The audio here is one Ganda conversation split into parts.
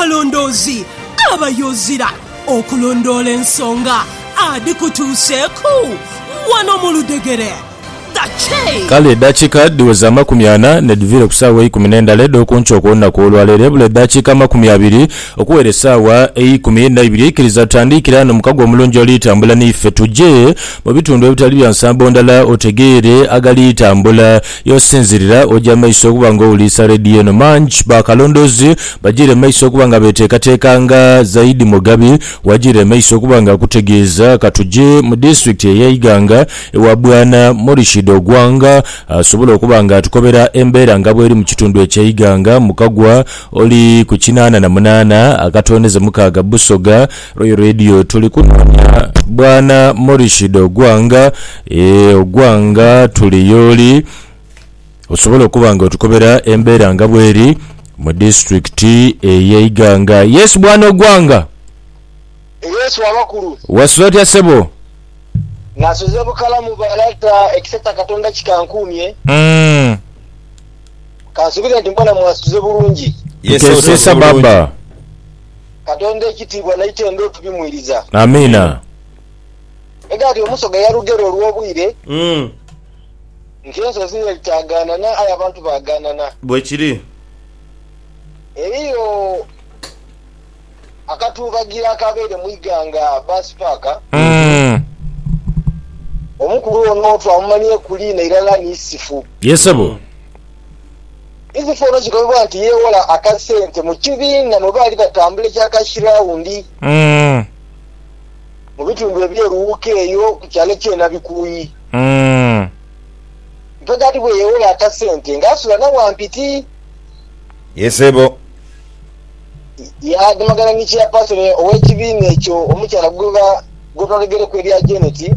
akalondozi abayozira okulondola ensonga adikutuuseeku wano mu Ludegere. Kale dakika diweza 40 ne divire kusawa 10 ledo kuncho kuona kulwalere bule dakika 20 okuwere sawa 12 ikiriza tandikira no mukago mulonjo ali tambula nife tuje mu bitundu ebitali byansambo ndala otegere agali tambula yosinzirira oja maiso kubanga ulisa radio no manch bakalondozi bajire maiso kubanga betekatekanga zaidi Mugabi wajire maiso kubanga kutegeza katuje mu district ya Iganga ewa bwana Morishido Gwanga asobola okubanga tukobera embera ngabweri mu kitundu eky'Iganga mukagwa oli ku 88 akatondeze mukaga Busoga Royal Radio tuli kunanya bwana Morishido Gwanga Gwanga tuli yoli osobola okubanga tukobera embera ngabweri mu district y'Iganga. Yes bwana Gwanga. Yes wabakuru. Wasotya sebo. Nasoze bukalamu balata ekiseta katonda kikankumye. Kasubira nti mbona mwasuze bulungi. Yes baba. Katonda ekitibwa naite ndo tubimwiriza. Amina. Egati omusoga yarugero olwobwire. Nkenso zine litagana na aya abantu bagana na. Bwekiri. Eriyo akatubagira akabere mu Iganga bus park. Omukuru ono twamumanye kulina irala nisifu. Yesabo. Izi fono zikoba nti yewola akasente mu kibina no bali batambule kyakashira undi. Mu bitundu ebyeruuke eyo kukyale kyena bikuyi. Mpagati bwe yewola akasente ngasula na wampiti. Yesebo. Ya demagana ngichi ya pasore owekibina ekyo omukyala gwotalegere kweri Janet.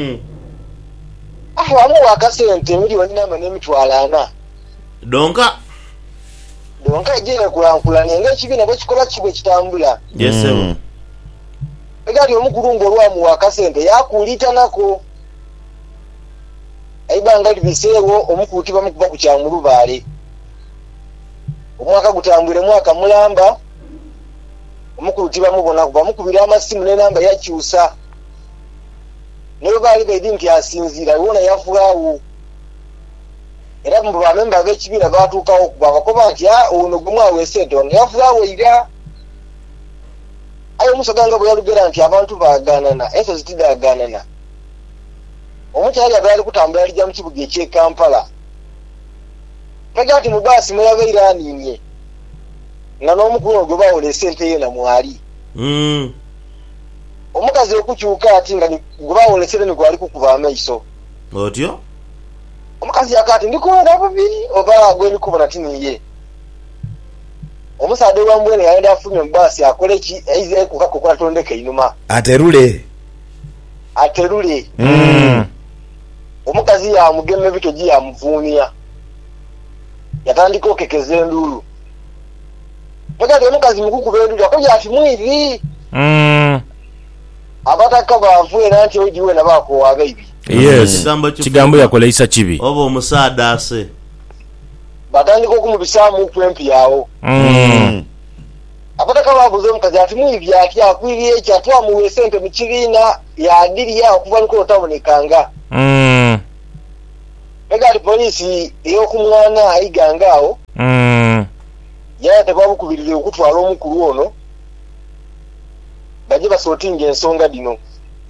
Wamu wakasente miliyoni namba n'emitwalana. Donka ejene kulankulanya ng'ekibiina bwe kikola kibwe kitambula. Yesebo. Egali omukulu ng'olwamu wakasente yakulitanako. Aibanga libiseewo omukulu tibamukuba ku kyamulubaale. Omwaka gutambwire mwaka mulamba. Omukulu tibamubona kuba mukubira amasimu n'enamba yakyusa. Niyo bali bedi nti asinzira wona yafulawo. Era mu bamemba b'ekibiina batuukawo bakoba nti ono gumwa wesente ono yafulawo ira. Ayo musoganga bwe yalugera nti abantu baganana eso zitidaganana. Omukyala bali kutambula alija mu kibuga eky'e Kampala. Pagati mu basi mulabeera aninye. Nga n'omukulu gwe bawole sente ye na mwali. Omukazi okukyuka ati nga gubawole sente gwali kukuba amaiso. Otyo? Omukazi yakati ndikuwona babiri oba gwe ndikubona tiniye. Omusade wambwene yaenda afunye mbasi akole ki eize kukakola tondeke inuma. Aterule. Omukazi ya mugemme bito ji ya mvunia. Yatandika okekeze ndulu. Pagati omukazi mukuku bendulu akoja ati mwiri. Abataka bavuera nti ojiwe na bako wa baby. Yes. Kigambo yakoleisa kibi. Obo omusaada ase. Batandika okumubisaamu kwempi yawo. Abataka babuze omukazi ati mwiri ati akwiriye kyatwa muwe sente mu kibiina yadiri ya okuva nko otabonekanga. Pagati polisi eyokumwana ayigangawo. Yate babukubirire okutwala omukulu ono. Baje basotinga ensonga dino.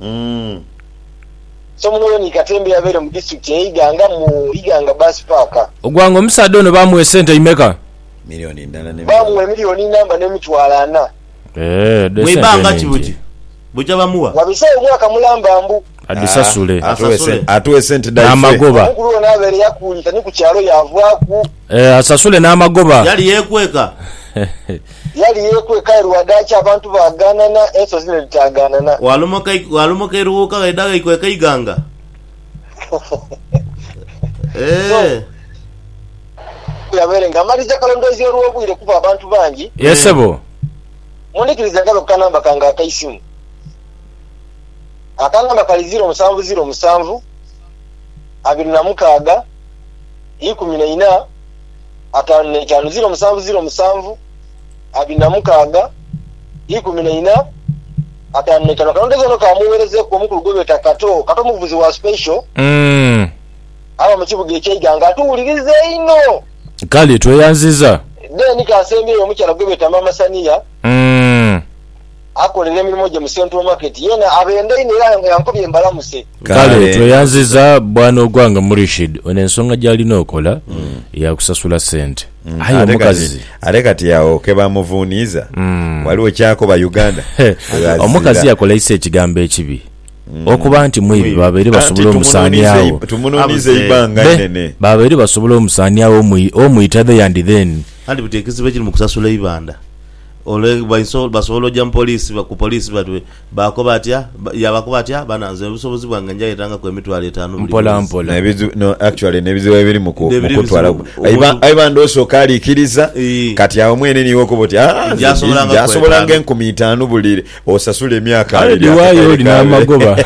Somuno ni katembe yabere mu district ya Iganga bus park. Ogwango omusade ono bamuwe sente imeka? Milioni ndala ne. Bamuwe milioni namba n'emitwalana. Mwibanga kibuti. Buja bamuwa. Wabise omwaka mulamba mbu. Adisasule. Atuwe sente daife. N'amagoba. Omukulu n'abere yakulita ni ku kyalo yavaaku. Asasule n'amagoba. Yali yekweka. Yali yekweka erwadachi abantu baganana eso zine litaganana. Walumoka iruhuka edaga ikweka Iganga. Yabere ngamaliza kalondozi olwobwire kuba abantu bangi. Yesebo. Munikiriza ngalo kanamba kanga akaisimu. Akanamba kali 0707 26 14 05 0707 26 14 atannekano kanondezo kamuwereze ku mukulu gwebeta kato muvuzi wa special aba mukibuga ekyeganga tuwulirize ino kale tweyanziza then kasembere omukyala gwebeta mama Sania akolera emirimu gye mu Central Market yena abenda ino era yankobye embalamuse kale tweyanziza bwana ogwanga Murishid onensonga gyalina okola yakusasula sente ayo omukazi kati yawo kebamuvuniiza waliwo kyako ba Uganda omukazi yakola ise ekigambo ekibi okuba nti mwibi babeere basobola omusaanyawo tumunonize ibanga nene babeere basobola omusaanyawo omuyita the and then andi buteekizibe kiri mu kusasula ibanda ole basobola ojja mu poliisi ku poliisi bakoba atya yabakoba atya bananze obusobozi bwange njayetanga ku emitwalo 5 mpola mpola no actually nebizibu ebiri mu kutwala ayibanda osooka aliikiriza kati awo mwene niwo okuboti yasobola nga 5,000 bulire osasula emyaka aliwayo olina amagoba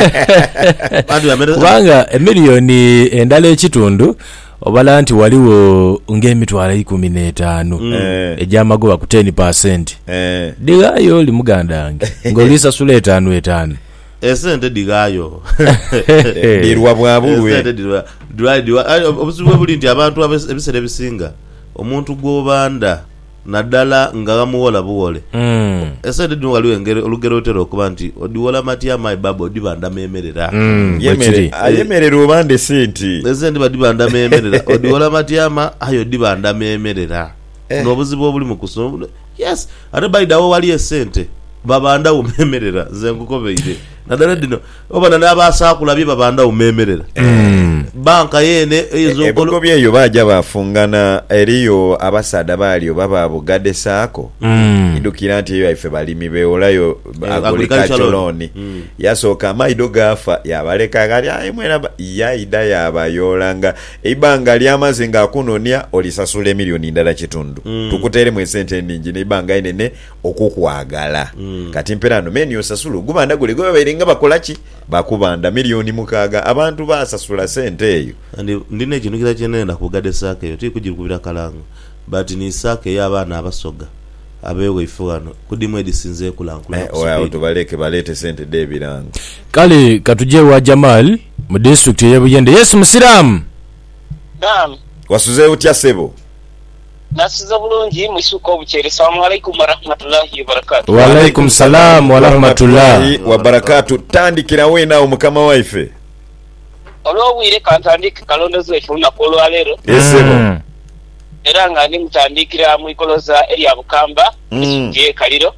kubanga emiliyoni endala ekitundu obala nti waliwo ng'emitwalo 15 ejyamagoba ku 10%. Digayo oli mugandange ng'olisasula 5 esente digayo dirwa bwabulwe obuzibu buli nti abantu ebisere bisinga omuntu gw'obanda naddala nga bamuwola buwole esente dino waliwo olugero otera okuba nti odiwola matya my babo odibanda memerera ayemerera obande senti esente badibanda memerera odiwola matyama ayo dibanda memerera n'obuzibu obuli mu kusoma yes ate bayidawo wali esente babanda umemerera nze nkukobeire naddala dino obana n'abasaakulabye babanda umemerera banka yene ebigo byeyo bajja bafungana eriyo abasada baaliyo baba bugadde saako idukira nti eyo ife balimi beolayo agricultural loan yasooka amaido gafa yabaleka gali ayimwera yaida yabayolanga ibanga lyamaze nga akunonya olisasula emiliyoni ndala kitundu tukutere mu sente ningi n'ibanga inene okukwagala kati mperano meni osasulu gubanda gule goberenga bakolaki bakubanda miliyoni 6 abantu basasula sente eyo ndine ekintu kira kyenenda kugadde saake eyo tikugirukubira kalanga but ni saake y'abaana abasoga abewe ifuano kudimu edisinze kulankula oya tubaleke balete sente debirango kale katuje wa Jamal mu district ya Buyende. Yes Musiram naam wasuze utya sebo nasiza bulungi mwisuko obukyere. Assalamu alaikum wa rahmatullahi wa barakatuh. Wa alaikum salam wa rahmatullahi wa barakatuh. Tandikira wena omukama waife olwobwire kantandike kalondozo efuna kolwa lero esebo era nga ndi mutandikira mu ikoloza eri abukamba ekije kaliro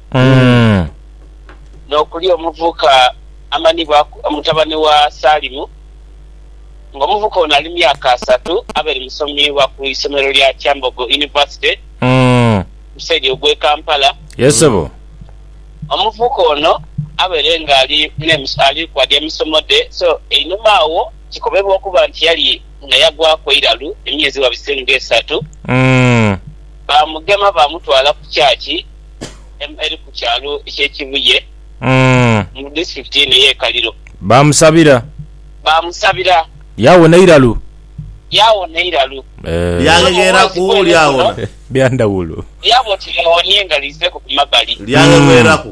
n'okuli omuvuka amanibwa mutabani wa Salimu ng'omuvuka ono ali myaka 3 abali musomi wa ku isomero lya Kyambogo University musedi ogwe Kampala. Yesebo omuvuka ono abere nga ali kwa emisomode so einuma awo kikobebwa okuba nti yali nga yagwa kwa iralu emyezi wa bisenge 3 bamugema bamutwala ku kyaki eri ku kyalo ekyekibuye mu district ye Kaliro bamusabira yawona iralu lyagera ku lyawona byandawulo yaboti lyawonyenga lizeko ku mabali lyagwerako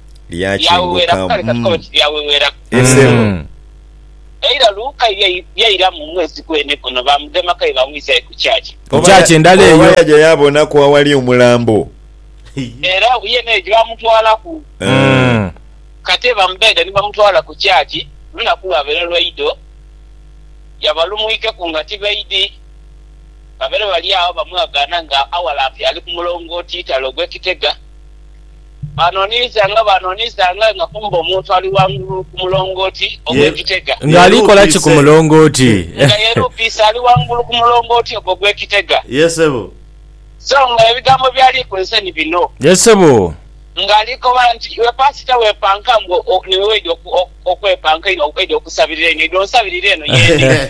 lyawewera esebo era luka yaira mu mwezi kwene kono bamugema kai bamwisa ku kyaki endala eyo yaje yabona ko awali omulambo era yene bamutwala ku kate bambeda ni bamutwala ku kyaki luna kuba bere lwaido yabalumuike ku ngati baidi babere bali awo bamwagana nga awalapi ali ku mulongoti talogwe Kitega banonisa nga kumbo omuntu ali wangulu ku mulongoti ogwe Kitega ng'alikola ki ku mulongoti nga yerupisa ali wangulu ku mulongoti ogwe Kitega. Yesebo so nga ebigambo byali kozesa ni bino yesebo ngaliko banti we pasita we panka ngo niwe okwepanka ino okwedo okusabirira ni don sabirira eno yene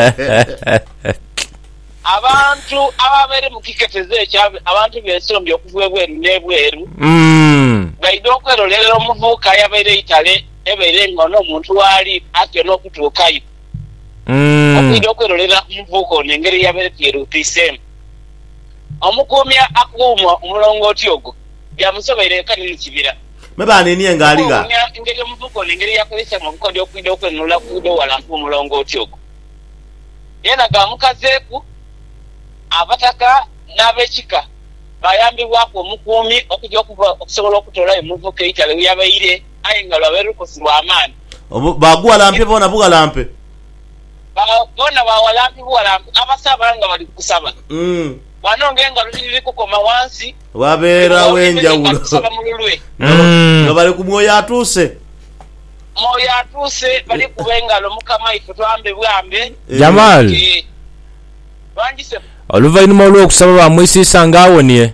abantu ababere mu kiketeze ekyabe abantu besombi okuvwebwe nebweru baido kwerolera omuvuka yabere itale ebere ngono omuntu wali atyo n'okutuukayo okwido kwerolera omuvuka onengeri yabere tieru tisem omukumya akuuma omulongooti ogwo byamusoberera kani mu kibira mebane niye ngaliga engeri omuvuko engeri yakozesa mu bukodyo okwida okwenunula kudo walampu omulongooti ogwo yena gamukazeeku abataka n'abekika bayambibwako omukuumi okujja okusobola okutoola emuvuko eitale wyabaire aye nga lwabeerukosi lw'amaani baguwalampe bona bugalampe bona bawalampe buwalampe abasaba nga bali kusaba wano ng'engalo liri kukoma wansi wabeerawo enjawulo nga bali ku mwoyo atuuse bali kuba engalo mukama ife twambe bwambe Jamal lwangise oluvannyuma olw'okusaba bamwisiisa ng'awonye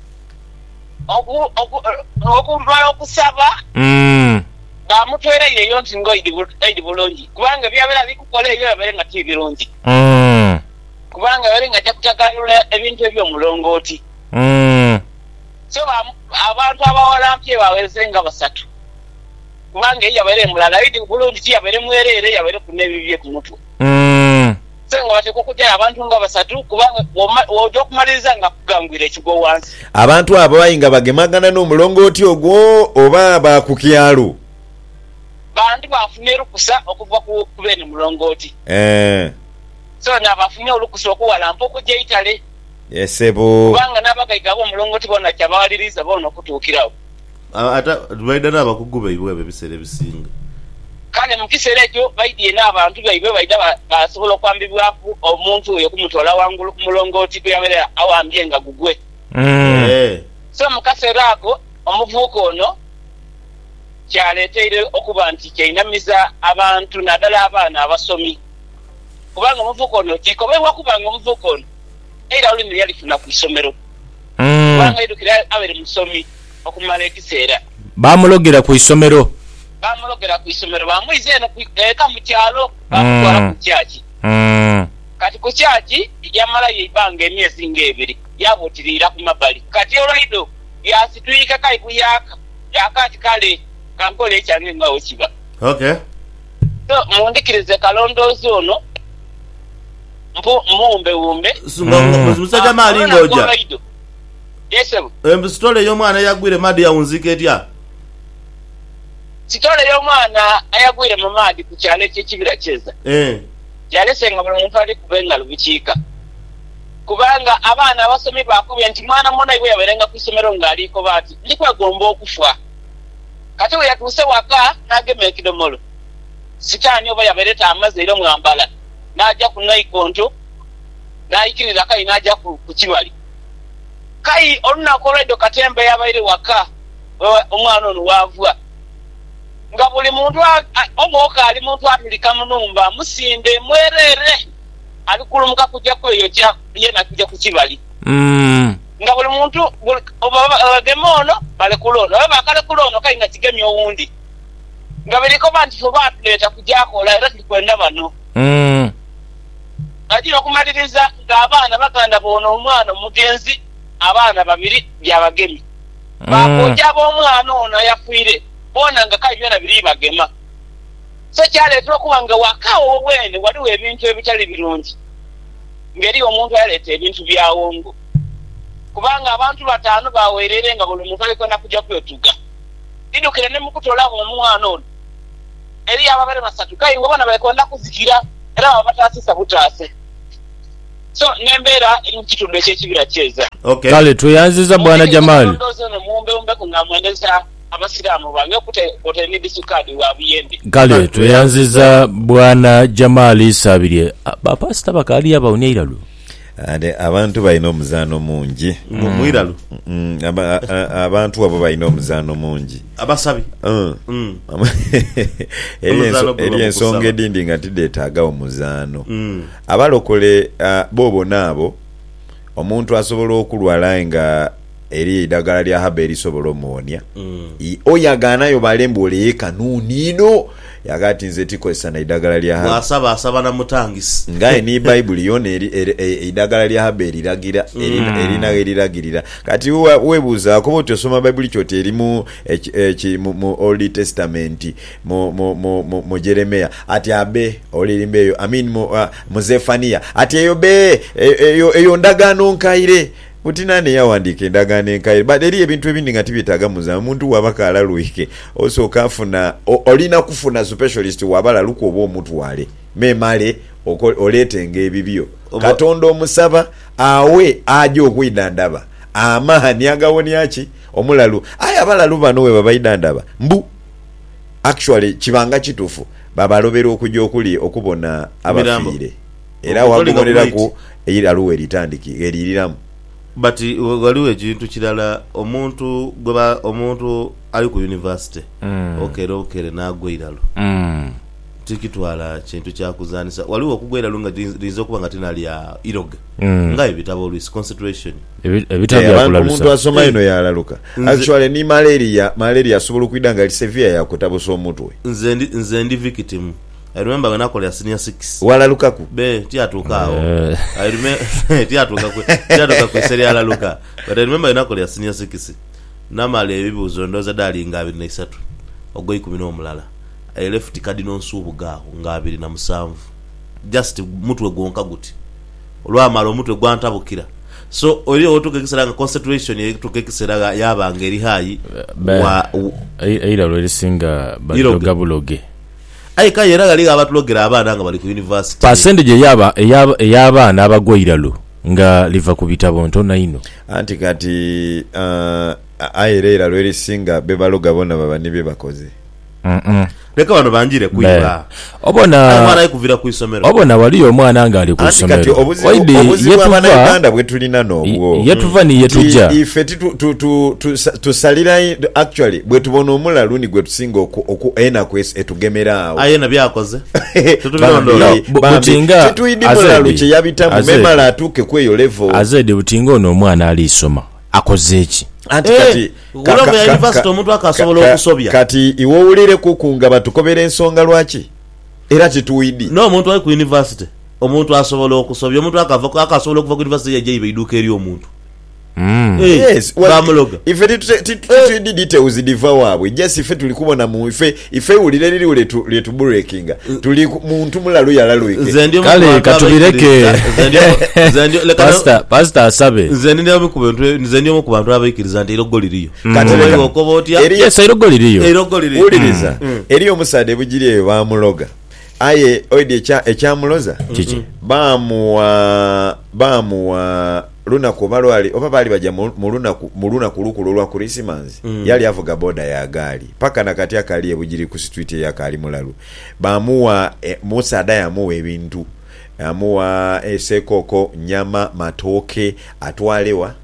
okumala okusaba bamutwereyo nti ngoidi bulungi kubanga byabeera bikukola ebyo yabeere nga ti birungi kubanga yabeere nga ajja kutaganula ebintu eby'omulongooti so abantu abawalampye baweze nga 3 kubanga ye yabeere mulala idi bulungi ti yabeere mwereere yabeere kunebibye ku mutwe nga bateeka okujja abantu nga 3 kubanga ojja okumaliriza nga kugangwira ekigo wansi abantu abo bayinga bagemagana n'omulongooti ogwo oba baku kyalo bantu bafune rukusa okuva ku bene mulongooti so nabafunye olukusa okuwalampa okujja eitale yesebo kubanga n'abagaiga ab'omulongooti bona kyabawaliriza bona okutuukirawo ate baida n'abakugu baibwe ebiseera ebisinga kale mu kiseera ekyo baidye n'abantu baibwe baida basobola okwambibwaku omuntu oyo kumutwala wangulu ku mulongooti gweyabeera awambye nga gugwe so mu kaseera ako omuvuuka ono kyaleeteire okuba nti kyeinamiza abantu naddala abaana abasomi kubanga omuvuuka ono kikobebwa kubanga omuvuuka ono era olulimi yalifuna ku isomero kubanga yidukira abere musomi okumala ekiseera bamulogera ku isomero bamwize eno eka mu kyalo bamutwala ku kyaki kati ku kyaki yamala yeibanga emyezi ng'ebiri yabuutirira ku mabbali kati olwaido yasituyika kaikuyaka yakati kale kankola ekyange ngawo kiba so mundikirize kalondoozi ono muwumbewumbe musajja maali ng'ojja yesebu sitole ey'omwana eyagwire madi yawunzika etya sitole y'omwana ayagwire mu maadi ku kyalo ekyekibira kyeza yalesenga buli muntu ali kuba engalo bukiika kubanga abaana abasomi bakubye nti mwana muna iwe yabeerenga ku isomero ng'aliiko baati ndikwegomba okufa kati we yatuuse waka n'agema ekidomolo sitaani oba yabeereta amazzi era mwambala n'ajja ku naikonto n'ayikirira kayi n'ajja ku kibali kayi olunaku olweddo katembe yabaire waka omwana ono waavwa nga buli muntu omwoka ali muntu atulika munumba musinde mwerere ali kulumuka kujja kweyo yena kujja ku kibali nga buli muntu bagema ono balekula ono oba bakalekula ono kayi nga kigemye owundi nga biriko banti fo batuleeta kujakola era tulikwenda bano ajira okumaliriza ng'abaana baganda boona omwana omugenzi abaana 2 byabagemi bakojja b'omwana ono yafiire bona nga kayi byona biri bagema so kyaleetera okuba nga wakawo obwene waliwo ebintu ebitali birungi ngeri omuntu yaleeta ebintu byawongo kubanga abantu 5 baweerere nga buli muntu aliko nakujja kwetuga lidukire ne mukutolawo omwana ono eri ababere 3 kayi ngobona balekonda kuzikira era babataasisa butaase so nembeera eri kitundu ekyekibira kyeza kale tweyanziza bwana Jamal muwumbe kungamwendeza abasiraamu bange okutene disukadi wa buyende kale tweyanziza bwana Jamal Sabirye bapasita bakali abawunyiralo ade abantu balina omuzaano mungi mwiralo abantu abo balina omuzaano mungi abasabi eri ensonga edindi nga tideetaaga omuzaano abalokole bobo naabo omuntu asobola okulwala nga eri eddagala lya haba erisobola omuwonya oyo agaanayo balembole kanuunino yagati nze tikozesa na eddagala lya haba asaba na mutangisi ngaye ni bayibuli yona eddagala lya haba eriragira erina eriragirira kati webuuzaako bwoti osoma bayibuli kyoti erimu mu Old Testament mu Jeremiya ati abe olirimba eyo mu Zefaniya ati eyo be eyo ndagaano nkaire Butinane yawandiika endagaano enkaire but eri ebintu ebindi nga tibyetagamuza omuntu wabaka alaluike osooka afuna olina kufuna specialist wabalaluka oba omutwale memale oleetenga ebibyo Katonda omusaba awe aja okwidandaba amaani agawonyaki omulalu aye abalalu bano we babaidandaba mbu actually kibanga kituufu babalobera okujja okuli okubona abafiire era waguboneraku eraluwe eritandiki eririramu but waliwo ekintu kirala omuntu ali ku university okere n'agwa iralo tikitwala kintu kyakuzanisa waliwo okugwa iralo nga liza okuba nga tinali ya iroga nga ebitabo olwisi concentration omuntu asoma ino yalaluka actually ni malaria asobola okwidanga li severe yakutabusa omutwe nze ndi victim I remember when I called senior 6. Wala lukaku. Be tiatuka. I remember tiatuka ku serial luka. But I remember when I called senior 6. Namale ebibuzo ndoza dali nga 23. Ogoyi 10 omulala. I left cardinal nsubu gaho nga 27. Just mutwe gonka guti. Olwamalo mutwe gwantabukira. So oli otukekisera nga concentration yetukekisera yabanga eri hayi wa ira lo lisinga badogabuloge. Aika yera gali abatulogera abana nga bali ku university percentage y'abaana abagwiralo nga liva ku bitabo ntona ino anti kati ayerera lweri singa bebaloga bona babani bebakoze leka bano banjire kuiba obona mwana kuvira ku isomero obona waliyo omwana nga ali ku isomero waidi yetuva bwe tulina nobwo yetuva ni yetujja ife tusalira actually bwe tubona omulalu ni gwe tusinga okuena kwese etugemera awo ayena byakoze butinga tuidi mulalu kye yabitamu memala atuke kweyo level azede butinga ono omwana ali isoma akoze eki anti kati ulama ya university omuntu akasobola okusobya kati iwo ulire kukunga batukobera ensonga lwaki era kituidi no omuntu ali ku university omuntu asobola okusobya omuntu akasobola okuva ku university yaje ibeduka eri omuntu yes bamuloga ife tuidi details diva wabwe just ife tuli kubona mu ife ulire liri letu breaking tuli muntu mulalu yalaluike kale katubireke pastor asabe zendio mu kubantu abikiriza nti iroggo liriyo kati okobotya yes iroggo liriyo uliriza eri omusade bugiriye bamuloga aye oidi ekyamuloza kiki bamuwa lunaku balwali oba bali baja mu lunaku lukulu lwa Christmas yali avuga boda ya gali paka nakati akali ebugiri ku street ya kali mulalu bamuwa musada yamuwa ebintu amuwa esekoko nyama matoke atwalewa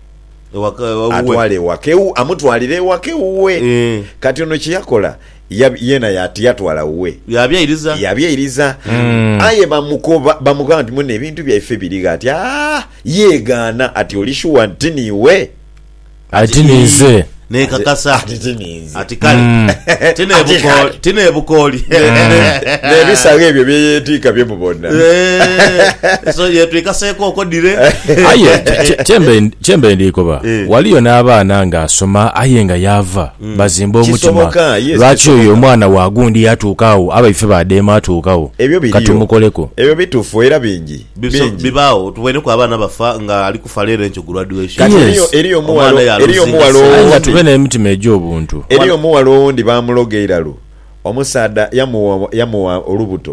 keu amutwalire wakeuwe kati ono kiyakola yena yatwala uwe yabyeiriza aye bamukoba nti mune ebintu byaife biriga ati yegaana ati olishuwa ntiniwe ati nize ne kakasa ati kale tine bukoli ne bisaga ebyo byeyetika byemubona so yetuikaseko okodire aye chembe ndikoba waliyo n'abaana nga asoma aye nga yava bazimba omutima lwaki oyo omwana wagundi yatuukawo abaife badema atuukawo katumukoleko ebyo bituufu era bingi bibaawo tuwene ku abaana bafa nga ali kufa leero enkyo graduation eri omuwalo tubene emitima egy'obuntu eri omuwalo owundi bamuloga iralo omusada yamuwa olubuto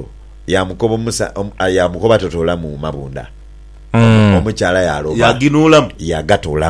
yamukoba totola mu mabunda omukyala yaloba yaginulamu yagatola